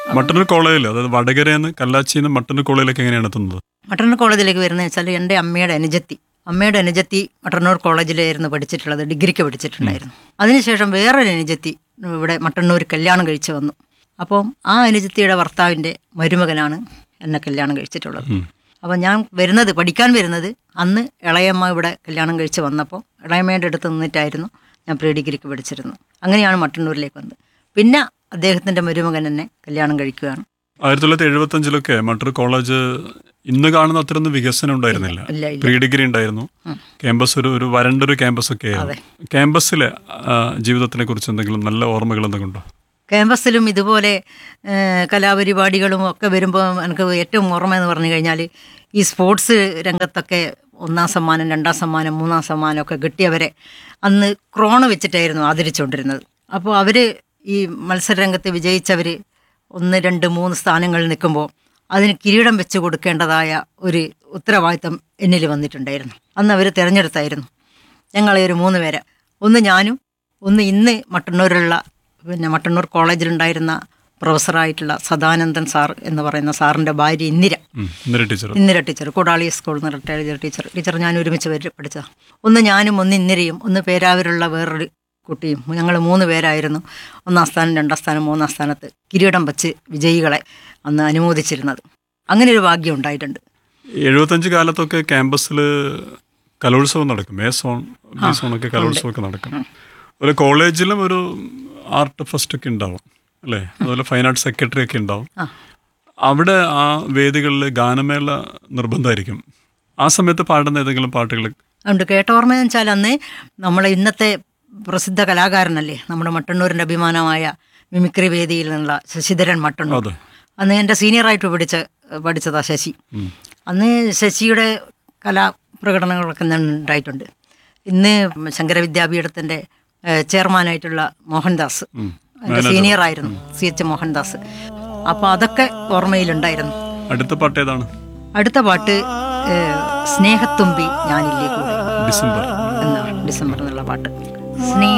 മട്ടന്നൂർ കോളേജിൽ, അതായത് വടകരയിൽ കല്ലാച്ചിയിൽ നിന്ന് മട്ടന്നൂർ കോളേജിലേക്ക് എങ്ങനെയാണ് എത്തുന്നത്? മട്ടന്നൂർ കോളേജിലേക്ക് വരുന്നത് വെച്ചാൽ എൻ്റെ അമ്മയുടെ അനുജത്തി മട്ടന്നൂർ കോളേജിലായിരുന്നു പഠിച്ചിട്ടുള്ളത്, ഡിഗ്രിക്ക് പഠിച്ചിട്ടുണ്ടായിരുന്നു. അതിനുശേഷം വേറൊരു അനുജത്തി ഇവിടെ മട്ടന്നൂർ കല്യാണം കഴിച്ച് വന്നു. അപ്പം ആ അനുജത്തിയുടെ ഭർത്താവിൻ്റെ മരുമകനാണ് എന്നെ കല്യാണം കഴിച്ചിട്ടുള്ളത്. അപ്പം ഞാൻ പഠിക്കാൻ വരുന്നത് അന്ന് ഇളയമ്മ ഇവിടെ കല്യാണം കഴിച്ച് വന്നപ്പോൾ ഇളയമ്മയുടെ അടുത്ത് നിന്നിട്ടായിരുന്നു ഞാൻ പ്രീ ഡിഗ്രിക്ക് പഠിച്ചിരുന്നത്. അങ്ങനെയാണ് മട്ടന്നൂരിലേക്ക് വന്നത്. പിന്നെ അദ്ദേഹത്തിൻ്റെ മരുമകൻ എന്നെ കല്യാണം കഴിക്കുകയാണ്. 1975 മട്ടന്നൂർ കോളേജ് ഇന്ന് കാണുന്ന അത്രയൊന്നും വികസനം ഉണ്ടായിരുന്നില്ല. പ്രീ ഡിഗ്രി ഉണ്ടായിരുന്നു. ക്യാമ്പസ് ഒരു വരണ്ടൊരു ക്യാമ്പസ് ഒക്കെ ആയിരുന്നു. ക്യാമ്പസിലെ ജീവിതത്തിനെ കുറിച്ച് എന്തെങ്കിലും നല്ല ഓർമ്മകൾ എന്തെങ്കിലും ഉണ്ടോ? ക്യാമ്പസിലും ഇതുപോലെ കലാപരിപാടികളും ഒക്കെ വരുമ്പോൾ എനിക്ക് ഏറ്റവും ഓർമ്മ എന്ന് പറഞ്ഞു കഴിഞ്ഞാൽ ഈ സ്പോർട്സ് രംഗത്തൊക്കെ 1ാം സമ്മാനം 2ാം സമ്മാനം 3ാം സമ്മാനം ഒക്കെ കിട്ടിയവരെ അന്ന് ക്രോണ വെച്ചിട്ടായിരുന്നു ആദരിച്ചുകൊണ്ടിരുന്നത്. അപ്പോൾ അവർ ഈ മത്സരരംഗത്ത് വിജയിച്ചവർ 1, 2, 3 സ്ഥാനങ്ങളിൽ നിൽക്കുമ്പോൾ അതിന് കിരീടം വെച്ച് കൊടുക്കേണ്ടതായ ഒരു ഉത്തരവാദിത്തം എന്നിൽ വന്നിട്ടുണ്ടായിരുന്നു. അന്ന് അവർ തിരഞ്ഞെടുത്തായിരുന്നു ഞങ്ങളെ ഒരു 3 പേരെ. ഒന്ന് ഞാനും, ഒന്ന് ഇന്ന് മട്ടന്നൂർ കോളേജിലുണ്ടായിരുന്ന പ്രൊഫസറായിട്ടുള്ള സദാനന്ദൻ സാർ എന്ന് പറയുന്ന സാറിൻ്റെ ഭാര്യ ഇന്ദിര ടീച്ചർ, കൂടാളി സ്കൂളിൽ നിന്ന് റിട്ടയർഡ് ടീച്ചർ ഞാൻ ഒരുമിച്ച് പഠിച്ചതാണ്. ഒന്ന് ഞാനും, ഒന്ന് ഇന്ദിരയും, ഒന്ന് പേരാവൂരുള്ള വേറൊരു കുട്ടിയും. ഞങ്ങൾ 3 പേരായിരുന്നു 1ാം സ്ഥാനം 2ാം സ്ഥാനം 3ാം സ്ഥാനത്ത് കിരീടം വച്ച് വിജയികളെ അന്ന് അനുമോദിച്ചിരുന്നത്. അങ്ങനെ ഒരു ഭാഗ്യം ഉണ്ടായിട്ടുണ്ട്. 75 കാലത്തൊക്കെ ക്യാമ്പസിൽ കലോത്സവം നടക്കും. A സോൺ B സോണൊക്കെ കലോത്സവമൊക്കെ നടക്കും. ഒരു കോളേജിലും ഒരു ആർട്ട് ഫെസ്റ്റ് ഒക്കെ ഉണ്ടാവും അല്ലേ? അതുപോലെ ഫൈൻ ആർട്സ് സെക്രട്ടറി ഒക്കെ ഉണ്ടാവും. അവിടെ ആ വേദികളിൽ ഗാനമേള നിർബന്ധമായിരിക്കും. ആ സമയത്ത് പാടുന്ന ഏതെങ്കിലും പാട്ടുകൾ ഉണ്ട്? കേട്ടോർമ്മയെന്ന് വെച്ചാൽ അന്ന് നമ്മളെ ഇന്നത്തെ പ്രസിദ്ധ കലാകാരനല്ലേ, നമ്മുടെ മട്ടന്നൂരിൻ്റെ അഭിമാനമായ മിമിക്രി വേദിയിൽ നിന്നുള്ള ശശിധരൻ മട്ടന്നൂർ. അന്ന് എൻ്റെ സീനിയറായിട്ട് പഠിച്ചതാ ശശി. അന്ന് ശശിയുടെ കലാപ്രകടനങ്ങളൊക്കെ ഉണ്ടായിട്ടുണ്ട്. ഇന്ന് ശങ്കര വിദ്യാപീഠത്തിൻ്റെ ചെയർമാനായിട്ടുള്ള മോഹൻദാസ് എൻ്റെ സീനിയറായിരുന്നു, CH മോഹൻദാസ്. അപ്പോൾ അതൊക്കെ ഓർമ്മയിലുണ്ടായിരുന്നു. അടുത്ത പാട്ട് ഏതാണ്? അടുത്ത പാട്ട് സ്നേഹത്തുമ്പി ഞാനില്ലേ കൂടെ, ഡിസംബർ എന്നുള്ള പാട്ട്.